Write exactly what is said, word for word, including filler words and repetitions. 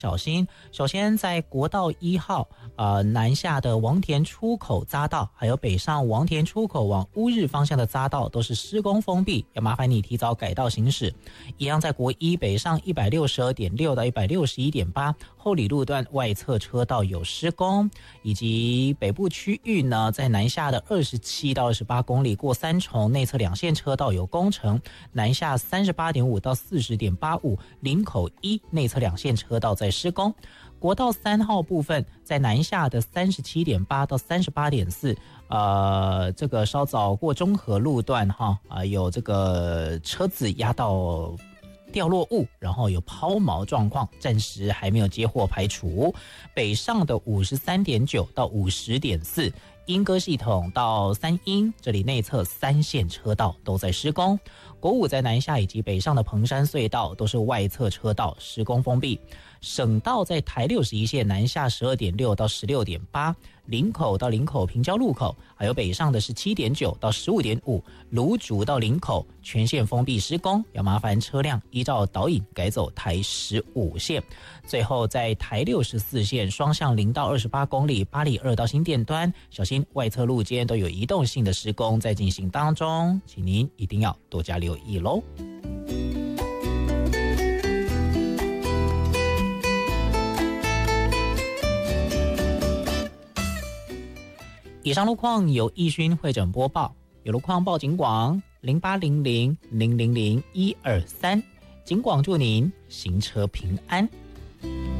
小心。首先在国道一号呃南下的王田出口匝道，还有北上王田出口往乌日方向的匝道都是施工封闭，要麻烦你提早改道行驶。一样在国一北上 一百六十二点六 到 一百六十一点八 后里路段外侧车道有施工，以及北部区域呢，在南下的二十七到二十八公里过三重内侧两线车道有工程，南下 三十八点五 到 四十点八五 林口一内侧两线车道在施工。国道三号部分在南下的 三十七点八 到 三十八点四， 呃，这个稍早过中和路段哈，啊、呃，有这个车子压到掉落物，然后有抛锚状况，暂时还没有接获排除。北上的 五十三点九 到 五十点四， 莺歌系统到三莺，这里内侧三线车道都在施工。国五在南下以及北上的彭山隧道都是外侧车道施工封闭。省道在台六十一线南下 十二点六 到 十六点八， 林口到林口平交路口，还有北上的是 七点九 到 十五点五， 芦竹到林口全线封闭施工，要麻烦车辆依照导引改走台十五线。最后在台六十四线双向零到二十八公里，八里二到新店端，小心外侧路肩都有移动性的施工在进行当中，请您一定要多加留意咯。以上路况由易勋会诊播报，有路况报警广零八零零零零零一二三，警广祝您行车平安。